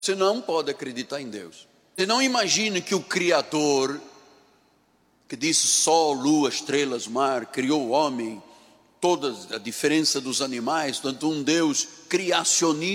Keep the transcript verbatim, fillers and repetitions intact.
Você não pode acreditar em Deus. Você não imagine que o Criador, que disse sol, lua, estrelas, mar, criou o homem, toda a diferença dos animais, tanto um Deus criacionista,